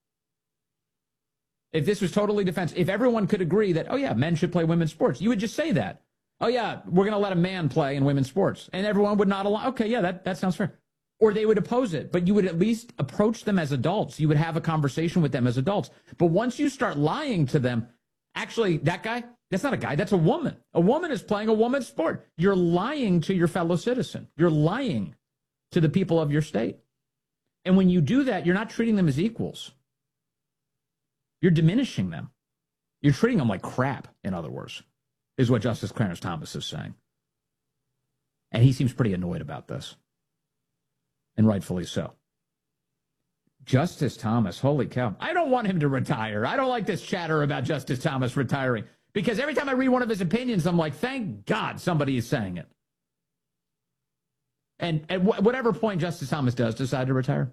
If this was totally defensible, if everyone could agree that, oh yeah, men should play women's sports, you would just say that. Oh yeah, we're going to let a man play in women's sports. And everyone would not allow, okay, yeah, that, that sounds fair. Or they would oppose it, but you would at least approach them as adults. You would have a conversation with them as adults. But once you start lying to them, actually, that guy, that's not a guy, that's a woman. A woman is playing a woman's sport. You're lying to your fellow citizen. You're lying to the people of your state. And when you do that, you're not treating them as equals. You're diminishing them. You're treating them like crap, in other words, is what Justice Clarence Thomas is saying. And he seems pretty annoyed about this. And rightfully so. Justice Thomas, holy cow. I don't want him to retire. I don't like this chatter about Justice Thomas retiring. Because every time I read one of his opinions, I'm like, thank God somebody is saying it. And at wh- whatever point Justice Thomas does decide to retire,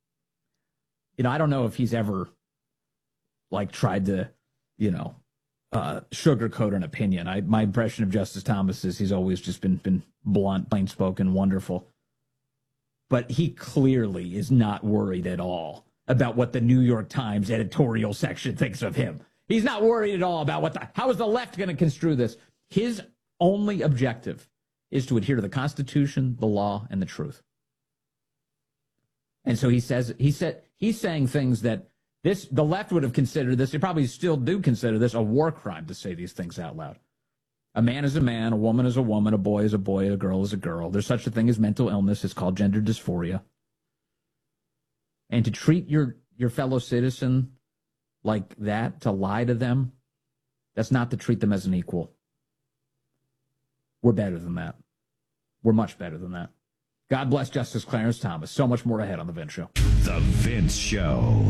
you know, I don't know if he's ever, like, tried to, you know, uh, sugarcoat an opinion. I, my impression of Justice Thomas is he's always just been, been blunt, plain spoken, wonderful. But he clearly is not worried at all about what the New York Times editorial section thinks of him. He's not worried at all about what the, how is the left going to construe this? His only objective is to adhere to the Constitution, the law, and the truth. And so he says, he said, he's saying things that this, the left would have considered this, they probably still do consider this a war crime to say these things out loud. A man is a man, a woman is a woman, a boy is a boy, a girl is a girl. There's such a thing as mental illness. It's called gender dysphoria. And to treat your, your fellow citizen like that, to lie to them, that's not to treat them as an equal. We're better than that. We're much better than that. God bless Justice Clarence Thomas. So much more ahead on The Vince Show. The Vince Show.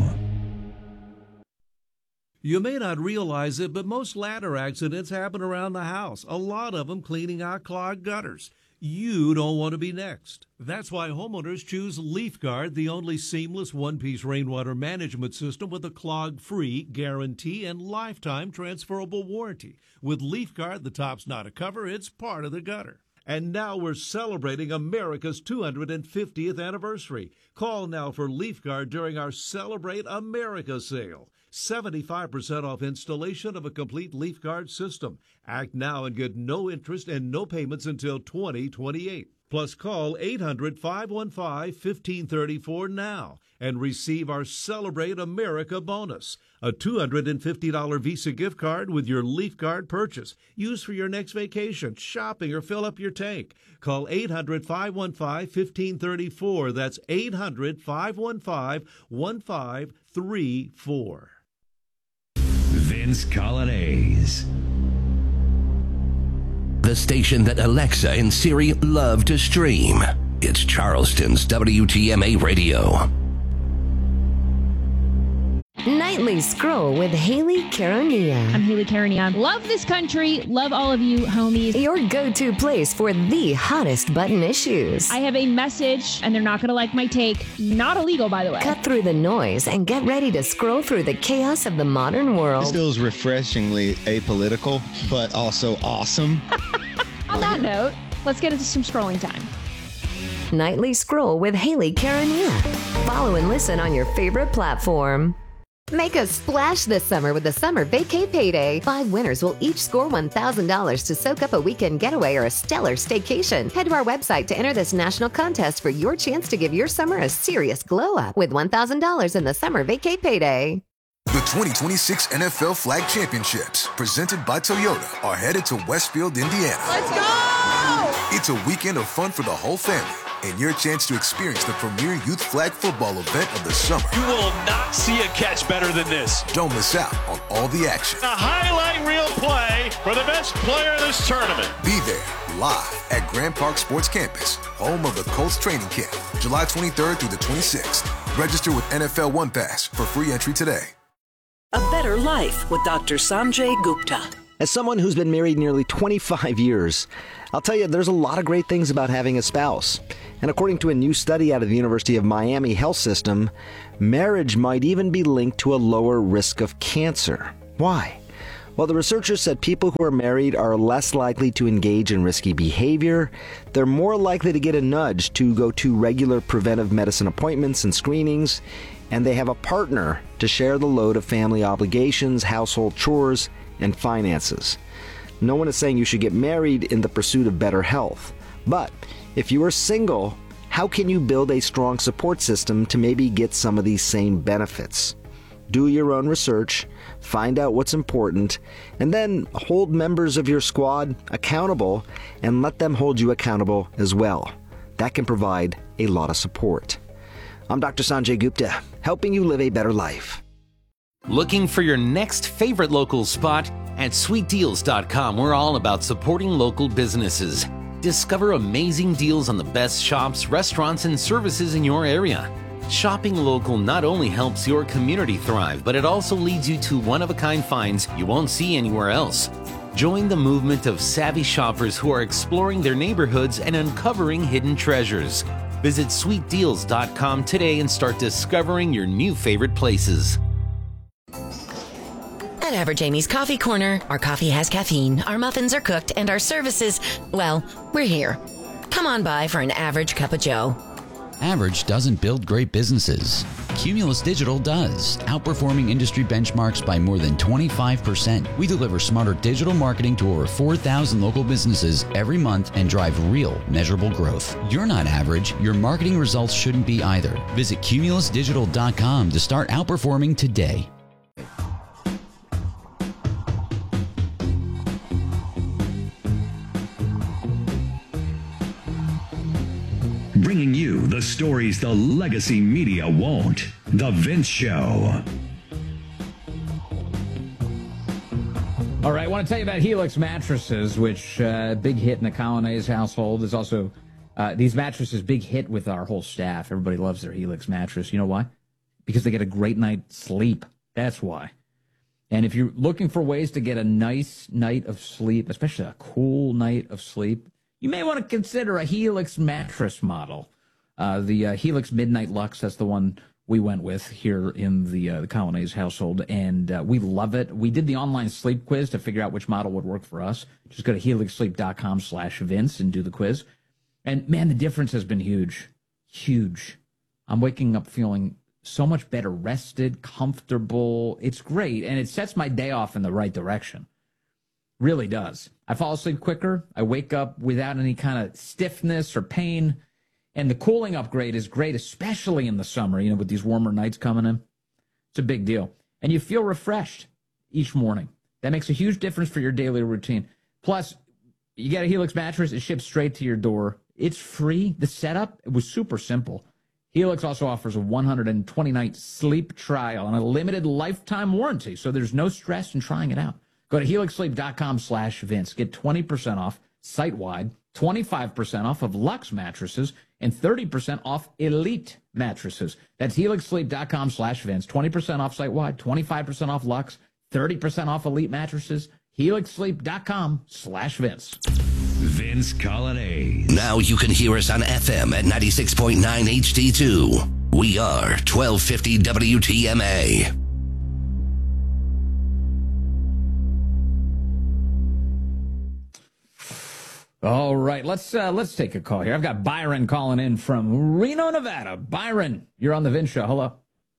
You may not realize it, but most ladder accidents happen around the house, a lot of them cleaning out clogged gutters. You don't want to be next. That's why homeowners choose LeafGuard, the only seamless one-piece rainwater management system with a clog-free guarantee and lifetime transferable warranty. With LeafGuard, the top's not a cover, it's part of the gutter. And now we're celebrating America's two hundred fiftieth anniversary. Call now for LeafGuard during our Celebrate America sale. seventy-five percent off installation of a complete LeafGuard system. Act now and get no interest and no payments until twenty twenty-eight. Plus call eight hundred, five one five, one five three four now and receive our Celebrate America bonus. A two hundred fifty dollars Visa gift card with your LeafGuard purchase. Use for your next vacation, shopping, or fill up your tank. Call eight hundred, five one five, one five three four. That's eight hundred, five one five, one five three four. Vince Colonnese. The station that Alexa and Siri love to stream. It's Charleston's W T M A Radio. Nightly Scroll with Haley Caronia. I'm Haley Caronia. Love this country. Love all of you, homies. Your go-to place for the hottest button issues. I have a message, and they're not going to like my take. Not illegal, by the way. Cut through the noise and get ready to scroll through the chaos of the modern world. This feels refreshingly apolitical, but also awesome. On that note, let's get into some scrolling time. Nightly Scroll with Haley Caronia. Follow and listen on your favorite platform. Make a splash this summer with the Summer Vacay Payday. Five winners will each score one thousand dollars to soak up a weekend getaway or a stellar staycation. Head to our website to enter this national contest for your chance to give your summer a serious glow up with one thousand dollars in the Summer Vacay Payday. The twenty twenty-six N F L Flag Championships, presented by Toyota, are headed to Westfield, Indiana. Let's go! It's a weekend of fun for the whole family and your chance to experience the premier youth flag football event of the summer. You will not see a catch better than this. Don't miss out on all the action. A highlight reel play for the best player in this tournament. Be there live at Grand Park Sports Campus, home of the Colts training camp, July twenty-third through the twenty-sixth. Register with N F L One Pass for free entry today. A Better Life with Doctor Sanjay Gupta. As someone who's been married nearly twenty-five years, I'll tell you there's a lot of great things about having a spouse. And according to a new study out of the University of Miami Health System, marriage might even be linked to a lower risk of cancer. Why? Well, the researchers said people who are married are less likely to engage in risky behavior, they're more likely to get a nudge to go to regular preventive medicine appointments and screenings, and they have a partner to share the load of family obligations, household chores, and finances. No one is saying you should get married in the pursuit of better health. But if you are single, how can you build a strong support system to maybe get some of these same benefits? Do your own research, find out what's important, and then hold members of your squad accountable and let them hold you accountable as well. That can provide a lot of support. I'm Doctor Sanjay Gupta, helping you live a better life. Looking for your next favorite local spot? At sweet deals dot com, we're all about supporting local businesses. Discover amazing deals on the best shops, restaurants, and services in your area. Shopping local not only helps your community thrive, but it also leads you to one-of-a-kind finds you won't see anywhere else. Join the movement of savvy shoppers who are exploring their neighborhoods and uncovering hidden treasures. Visit sweet deals dot com today and start discovering your new favorite places. At Average Amy's Coffee Corner. Our coffee has caffeine, our muffins are cooked, and our services, well, we're here. Come on by for an average cup of joe. Average doesn't build great businesses. Cumulus Digital does, outperforming industry benchmarks by more than twenty-five percent. We deliver smarter digital marketing to over four thousand local businesses every month and drive real, measurable growth. You're not average. Your marketing results shouldn't be either. Visit cumulus digital dot com to start outperforming today. Bringing you the stories the legacy media won't. The Vince Show. All right, I want to tell you about Helix mattresses, which uh, big hit in the Colonnese household. Is also uh, these mattresses big hit with our whole staff. Everybody loves their Helix mattress. You know why? Because they get a great night's sleep. That's why. And if you're looking for ways to get a nice night of sleep, especially a cool night of sleep, you may want to consider a Helix mattress model. Uh, the uh, Helix Midnight Lux, that's the one we went with here in the, uh, the Colonnese household, and uh, we love it. We did the online sleep quiz to figure out which model would work for us. Just go to helix sleep dot com slash Vince and do the quiz. And, man, the difference has been huge. Huge. I'm waking up feeling so much better rested, comfortable. It's great, and it sets my day off in the right direction. Really does. I fall asleep quicker. I wake up without any kind of stiffness or pain. And the cooling upgrade is great, especially in the summer, you know, with these warmer nights coming in. It's a big deal. And you feel refreshed each morning. That makes a huge difference for your daily routine. Plus, you get a Helix mattress, it ships straight to your door. It's free. The setup, it was super simple. Helix also offers a one hundred twenty night sleep trial and a limited lifetime warranty, so there's no stress in trying it out. Go to helix sleep dot com slash Vince. Get twenty percent off site-wide, twenty-five percent off of Lux mattresses, and thirty percent off Elite mattresses. That's helix sleep dot com slash Vince. twenty percent off site-wide, twenty-five percent off Lux, thirty percent off Elite mattresses. helix sleep dot com slash Vince. Vince Colonnese. Now you can hear us on F M at ninety-six point nine H D two. We are twelve fifty W T M A. All right, let's uh, let's take a call here. I've got Byron calling in from Reno, Nevada. Byron, you're on the Vince Show. Hello.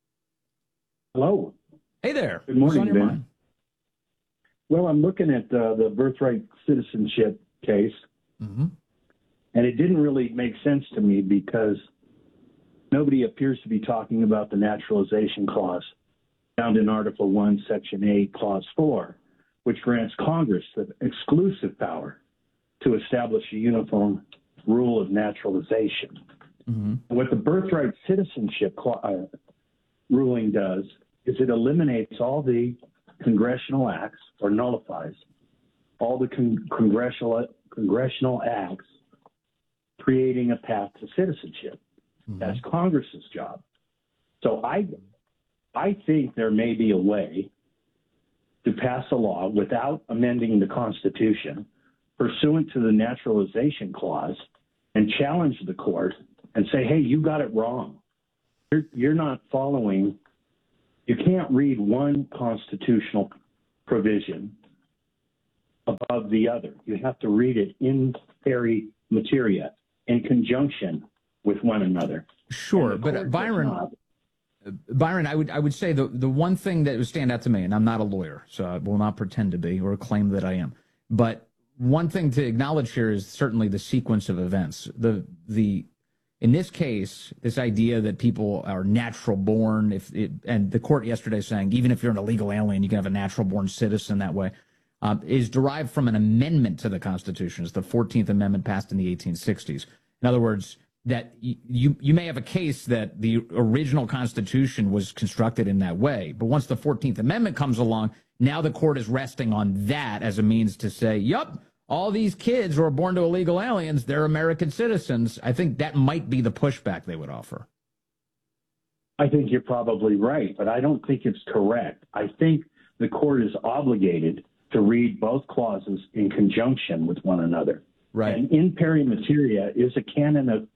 Hello. Hey there. Good morning, What's on your Vince. mind? Well, I'm looking at uh, the birthright citizenship case, mm-hmm. and it didn't really make sense to me because nobody appears to be talking about the naturalization clause found in Article one, Section eight, Clause four, which grants Congress the exclusive power to establish a uniform rule of naturalization. Mm-hmm. What the birthright citizenship cl- uh, ruling does is it eliminates all the congressional acts or nullifies all the con- congressional congressional acts creating a path to citizenship. Mm-hmm. That's Congress's job. So I, I think there may be a way to pass a law without amending the Constitution pursuant to the naturalization clause and challenge the court and say, hey, you got it wrong. You're, you're not following. You can't read one constitutional provision above the other. You have to read it in peri materia, in conjunction with one another. Sure, but uh, Byron, uh, Byron, I would I would say the the one thing that would stand out to me, and I'm not a lawyer, so I will not pretend to be or claim that I am, but one thing to acknowledge here is certainly the sequence of events. The the in this case, this idea that people are natural born, if it, and the court yesterday saying even if you're an illegal alien, you can have a natural born citizen that way, uh, is derived from an amendment to the Constitution. It's the fourteenth Amendment passed in the eighteen sixties. In other words, that you you may have a case that the original Constitution was constructed in that way, but once the fourteenth Amendment comes along, now the court is resting on that as a means to say, yup, all these kids who are born to illegal aliens, they're American citizens. I think that might be the pushback they would offer. I think you're probably right, but I don't think it's correct. I think the court is obligated to read both clauses in conjunction with one another. Right. And in peri materia is a canon of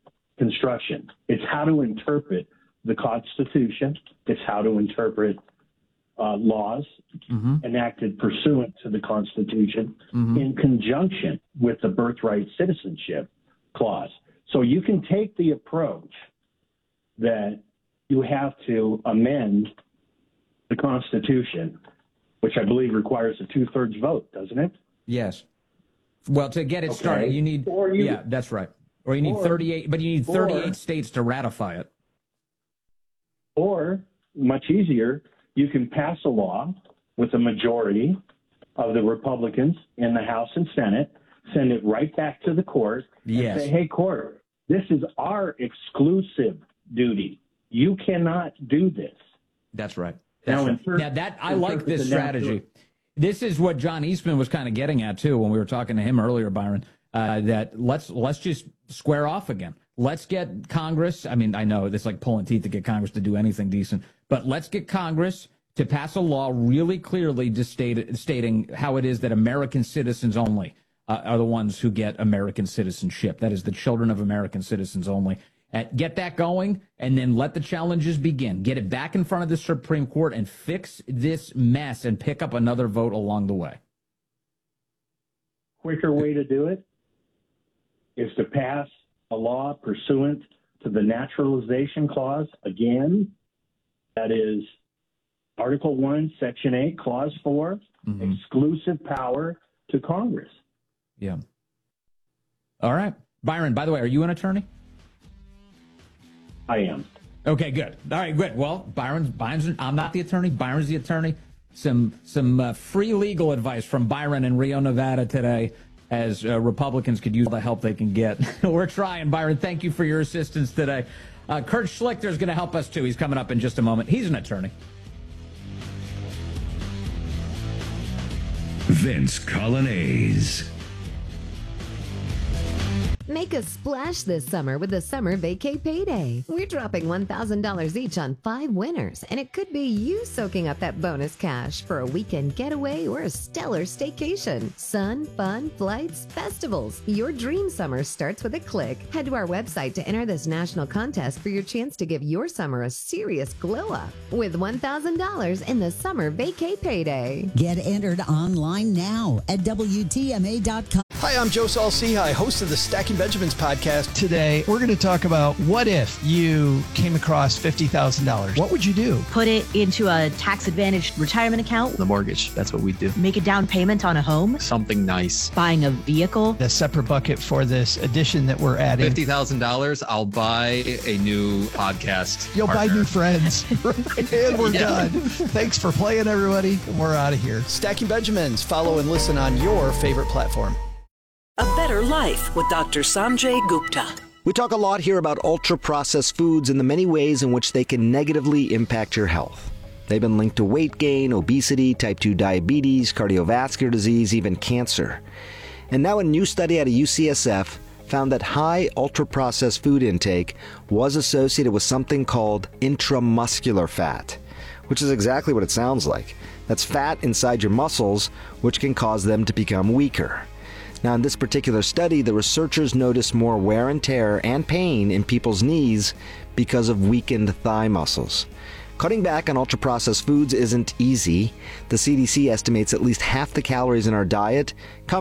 construction. It's how to interpret the Constitution. It's how to interpret uh, laws mm-hmm. enacted pursuant to the Constitution mm-hmm. in conjunction with the birthright citizenship clause. So you can take the approach that you have to amend the Constitution, which I believe requires a two-thirds vote, doesn't it? Yes. Well, to get it okay. started, you need, or you, yeah, that's right. Or you need or, thirty-eight, but you need thirty-eight or, states to ratify it. Or, much easier, you can pass a law with a majority of the Republicans in the House and Senate, send it right back to the court, yes. and say, hey, court, this is our exclusive duty. You cannot do this. That's right. That's now, right. First, now, that I like this strategy. Natural. This is what John Eastman was kind of getting at, too, when we were talking to him earlier, Byron. Uh, that let's let's just square off again. Let's get Congress. I mean, I know it's like pulling teeth to get Congress to do anything decent, but let's get Congress to pass a law really clearly just state, stating how it is that American citizens only uh, are the ones who get American citizenship. That is the children of American citizens only. Uh, get that going, and then let the challenges begin. Get it back in front of the Supreme Court and fix this mess and pick up another vote along the way. Quicker way to do it is to pass a law pursuant to the naturalization clause. Again, that is Article one, Section eight, Clause four, mm-hmm. exclusive power to Congress. Yeah. All right. Byron, by the way, are you an attorney? I am. Okay, good. All right, good. Well, Byron's, Byron's I'm not the attorney. Byron's the attorney. Some, some uh, free legal advice from Byron in Rio, Nevada today, as uh, Republicans could use all the help they can get. We're trying, Byron. Thank you for your assistance today. Uh, Kurt Schlichter is going to help us, too. He's coming up in just a moment. He's an attorney. Vince Colonnese. Make a splash this summer with the Summer Vacay Payday. We're dropping one thousand dollars each on five winners, and it could be you soaking up that bonus cash for a weekend getaway or a stellar staycation. Sun, fun, flights, festivals. Your dream summer starts with a click. Head to our website to enter this national contest for your chance to give your summer a serious glow up with one thousand dollars in the Summer Vacay Payday. Get entered online now at W T M A dot com. Hi, I'm Joe Saul-Sehy, host of the Stacking Benjamins podcast. Today, we're going to talk about what if you came across fifty thousand dollars. What would you do? Put it into a tax-advantaged retirement account. The mortgage, that's what we do. Make a down payment on a home. Something nice. Buying a vehicle. A separate bucket for this addition that we're adding. fifty thousand dollars, I'll buy a new podcast You'll partner. buy new friends. And we're yeah. done. Thanks for playing, everybody. We're out of here. Stacking Benjamins. Follow and listen on your favorite platform. A Better Life with Doctor Sanjay Gupta. We talk a lot here about ultra-processed foods and the many ways in which they can negatively impact your health. They've been linked to weight gain, obesity, type two diabetes, cardiovascular disease, even cancer. And now a new study out of U C S F found that high ultra-processed food intake was associated with something called intramuscular fat, which is exactly what it sounds like. That's fat inside your muscles, which can cause them to become weaker. Now, in this particular study, the researchers noticed more wear and tear and pain in people's knees because of weakened thigh muscles. Cutting back on ultra-processed foods isn't easy. The C D C estimates at least half the calories in our diet come